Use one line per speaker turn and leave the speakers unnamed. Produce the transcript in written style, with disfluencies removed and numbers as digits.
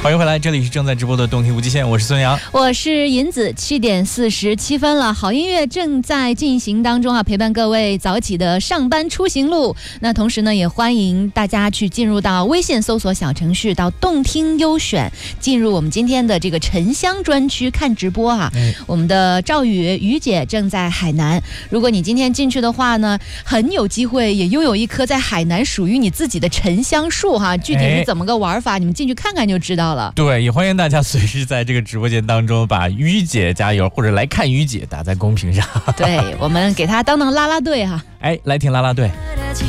欢迎回来，这里是正在直播的动听无极限，我是孙杨，
我是银子。7点47分了，好音乐正在进行当中啊，陪伴各位早起的上班出行路。那同时呢，也欢迎大家去进入到微信搜索小程序，到动听优选，进入我们今天的这个沉香专区看直播啊。我们的赵宇姐正在海南，如果你今天进去的话呢，很有机会也拥有一棵在海南属于你自己的沉香树哈。具体是怎么个玩法，你们进去看看就知道了。
对，也欢迎大家随时在这个直播间当中把于姐加油或者来看于姐打在公屏上。
对，我们给她当啦啦队哈。
来听啦啦队。